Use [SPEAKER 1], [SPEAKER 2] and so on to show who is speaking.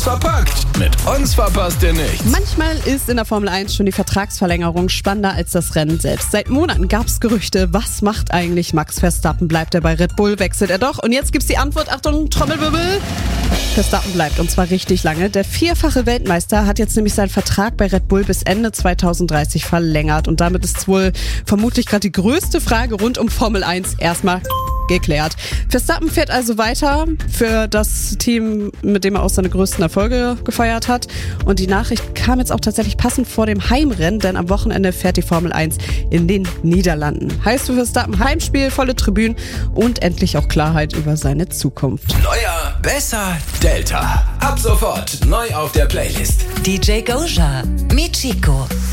[SPEAKER 1] verpackt. Mit uns verpasst ihr nichts.
[SPEAKER 2] Manchmal ist in der Formel 1 schon die Vertragsverlängerung spannender als das Rennen selbst. Seit Monaten gab es Gerüchte, was macht eigentlich Max Verstappen? Bleibt er bei Red Bull? Wechselt er doch? Und jetzt gibt's die Antwort, Achtung, Trommelwirbel. Verstappen bleibt, und zwar richtig lange. Der vierfache Weltmeister hat jetzt nämlich seinen Vertrag bei Red Bull bis Ende 2030 verlängert. Und damit ist wohl vermutlich gerade die größte Frage rund um Formel 1 erstmal geklärt. Verstappen fährt also weiter für das Team, mit dem er auch seine größten Erfolge gefeiert hat. Und die Nachricht kam jetzt auch tatsächlich passend vor dem Heimrennen, denn am Wochenende fährt die Formel 1 in den Niederlanden. Heißt für Verstappen Heimspiel, volle Tribünen und endlich auch Klarheit über seine Zukunft.
[SPEAKER 1] Neuer, besser, Delta. Ab sofort neu auf der Playlist.
[SPEAKER 3] DJ Goja, Michiko.